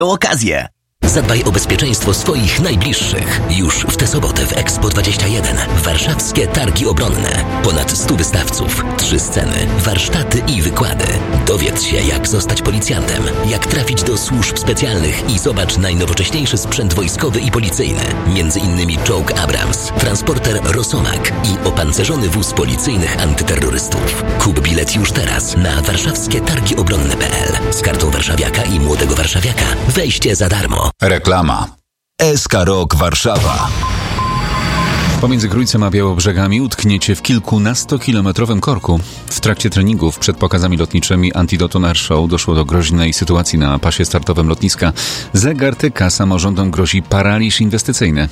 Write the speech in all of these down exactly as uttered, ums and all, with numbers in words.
okazję. Zadbaj o bezpieczeństwo swoich najbliższych. Już w tę sobotę w Expo dwadzieścia jeden. Warszawskie Targi Obronne. Ponad stu wystawców, trzy sceny, warsztaty i wykłady. Dowiedz się, jak zostać policjantem, jak trafić do służb specjalnych i zobacz najnowocześniejszy sprzęt wojskowy i policyjny. Między innymi czołg Abrams, transporter Rosomak i opancerzony wóz policyjnych antyterrorystów. Kup bilet już teraz na warszawskie targi obronne kropka p l. Z kartą warszawiaka i młodego warszawiaka wejście za darmo. Reklama. S K Rok Warszawa. Pomiędzy Grójcem a Białobrzegami utkniecie w kilkunastokilometrowym korku. W trakcie treningów przed pokazami lotniczymi Antidotum Air Show doszło do groźnej sytuacji na pasie startowym lotniska. Zegar tyka, samorządom grozi paraliż inwestycyjny.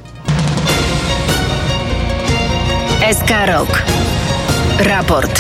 S K Rok. Raport.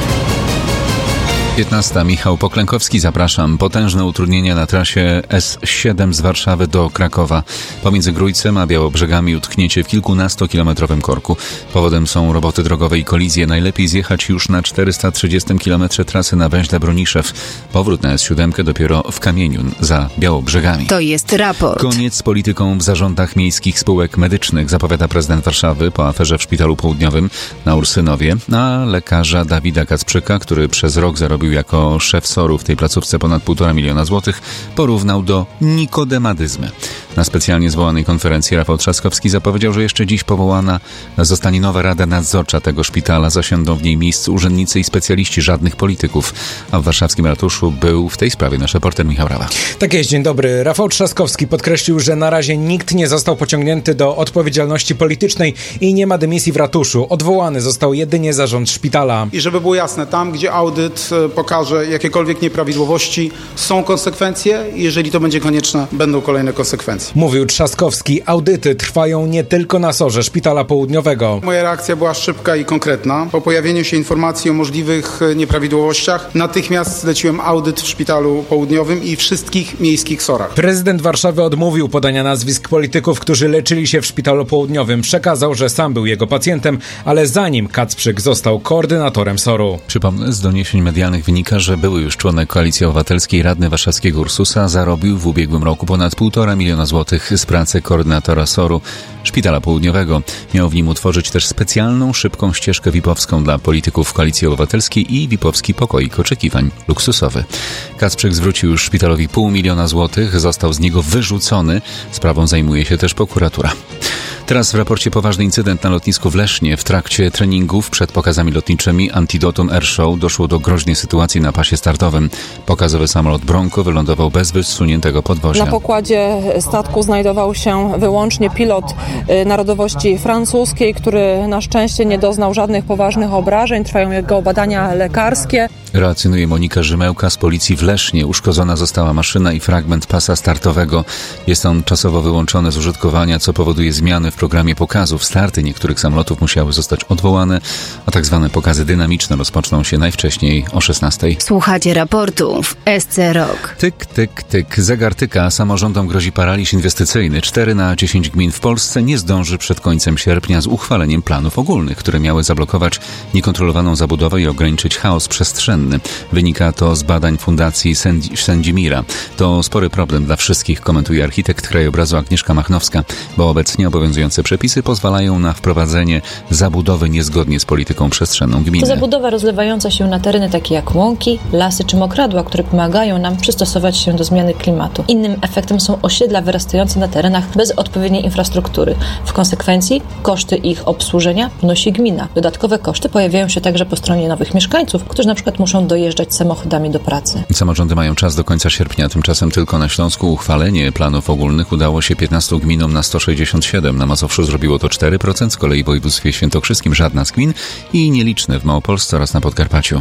piętnasta. Michał Poklękowski, zapraszam. Potężne utrudnienia na trasie S siedem z Warszawy do Krakowa. Pomiędzy Grójcem a Białobrzegami utkniecie w kilkunastokilometrowym korku. Powodem są roboty drogowe i kolizje. Najlepiej zjechać już na czterysta trzydziestym kilometrze trasy na węźle Broniszew. Powrót na S siedem dopiero w Kamieniu za Białobrzegami. To jest raport. Koniec z polityką w zarządach miejskich spółek medycznych, zapowiada prezydent Warszawy po aferze w Szpitalu Południowym na Ursynowie, a lekarza Dawida Kacprzyka, który przez rok zarobił jako szef soru w tej placówce ponad półtora miliona złotych, porównał do nikodemadyzmy. Na specjalnie zwołanej konferencji Rafał Trzaskowski zapowiedział, że jeszcze dziś powołana zostanie nowa rada nadzorcza tego szpitala. Zasiądą w niej miejsc urzędnicy i specjaliści, żadnych polityków. A w warszawskim ratuszu był w tej sprawie nasz reporter Michał Rawa. Tak jest, dzień dobry. Rafał Trzaskowski podkreślił, że na razie nikt nie został pociągnięty do odpowiedzialności politycznej i nie ma dymisji w ratuszu. Odwołany został jedynie zarząd szpitala. I żeby było jasne, tam gdzie audyt pokaże jakiekolwiek nieprawidłowości, są konsekwencje i jeżeli to będzie konieczne, będą kolejne konsekwencje. Mówił Trzaskowski. Audyty trwają nie tylko na sorze Szpitala Południowego. Moja reakcja była szybka i konkretna. Po pojawieniu się informacji o możliwych nieprawidłowościach natychmiast zleciłem audyt w Szpitalu Południowym i wszystkich miejskich sorach. Prezydent Warszawy odmówił podania nazwisk polityków, którzy leczyli się w Szpitalu Południowym. Przekazał, że sam był jego pacjentem, ale zanim Kacprzyk został koordynatorem soru. Przypomnę, z doniesień medialnych wynika, że były już członek Koalicji Obywatelskiej, radny warszawskiego Ursusa, zarobił w ubiegłym roku ponad półtora miliona złotych z pracy koordynatora soru Szpitala Południowego. Miał w nim utworzyć też specjalną, szybką ścieżkę V I P-owską dla polityków Koalicji Obywatelskiej i V I P-owski pokoik oczekiwań luksusowy. Kacprzyk zwrócił już szpitalowi pół miliona złotych, został z niego wyrzucony. Sprawą zajmuje się też prokuratura. Teraz w raporcie poważny incydent na lotnisku w Lesznie. W trakcie treningów przed pokazami lotniczymi Antidotum Air Show doszło do groźnej sytuacji na pasie startowym. Pokazowy samolot Bronco wylądował bez wysuniętego podwozia. Na pokładzie statku znajdował się wyłącznie pilot narodowości francuskiej, który na szczęście nie doznał żadnych poważnych obrażeń. Trwają jego badania lekarskie. Relacjonuje Monika Rzymełka z policji w Lesznie. Uszkodzona została maszyna i fragment pasa startowego. Jest on czasowo wyłączony z użytkowania, co powoduje zmiany w programie pokazów. Starty niektórych samolotów musiały zostać odwołane, a tak zwane pokazy dynamiczne rozpoczną się najwcześniej o szesnastej. Słuchacie raportu w S C Rok. Tyk, tyk, tyk. Zegar tyka. Samorządom grozi paraliż inwestycyjny. cztery na dziesięć gmin w Polsce nie zdąży przed końcem sierpnia z uchwaleniem planów ogólnych, które miały zablokować niekontrolowaną zabudowę i ograniczyć chaos przestrzenny. Wynika to z badań Fundacji Sędzimira. To spory problem dla wszystkich, komentuje architekt krajobrazu Agnieszka Machnowska, bo obecnie obowiązujące przepisy pozwalają na wprowadzenie zabudowy niezgodnie z polityką przestrzenną gminy. To zabudowa rozlewająca się na tereny takie jak łąki, lasy czy mokradła, które pomagają nam przystosować się do zmiany klimatu. Innym efektem są osiedla wyrastające na terenach bez odpowiedniej infrastruktury. W konsekwencji koszty ich obsłużenia ponosi gmina. Dodatkowe koszty pojawiają się także po stronie nowych mieszkańców, którzy na przykład muszą dojeżdżać samochodami do pracy. Samorządy mają czas do końca sierpnia, tymczasem tylko na Śląsku uchwalenie planów ogólnych udało się piętnastu gminom na sto sześćdziesiąt siedem. Na Mazowszu zrobiło to cztery procent, z kolei w województwie świętokrzyskim żadna z gmin i nieliczne w Małopolsce oraz na Podkarpaciu.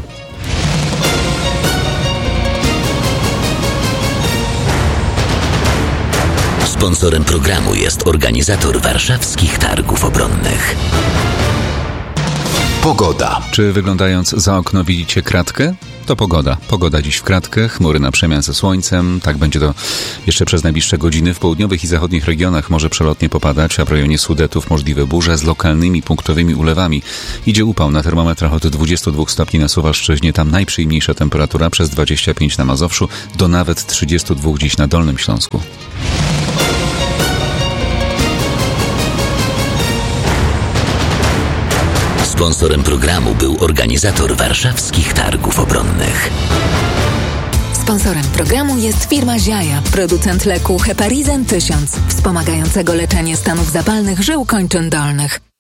Sponsorem programu jest organizator warszawskich targów obronnych. Pogoda. Czy wyglądając za okno widzicie kratkę? To pogoda. Pogoda dziś w kratkę, chmury na przemian ze słońcem. Tak będzie to jeszcze przez najbliższe godziny. W południowych i zachodnich regionach może przelotnie popadać, a w rejonie Sudetów możliwe burze z lokalnymi punktowymi ulewami. Idzie upał na termometrach od dwudziestu dwóch stopni na Suwalszczyźnie. Tam najprzyjemniejsza temperatura przez dwadzieścia pięć na Mazowszu do nawet trzydziestu dwóch dziś na Dolnym Śląsku. Sponsorem programu był organizator warszawskich targów obronnych. Sponsorem programu jest firma Ziaja, producent leku Heparizan tysiąc, wspomagającego leczenie stanów zapalnych żył kończyn dolnych.